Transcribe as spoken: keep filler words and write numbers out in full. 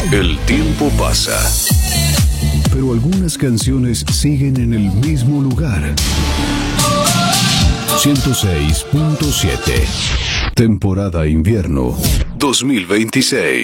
El tiempo pasa, pero algunas canciones siguen en el mismo lugar. ciento seis punto siete. Temporada invierno dos mil veintiséis.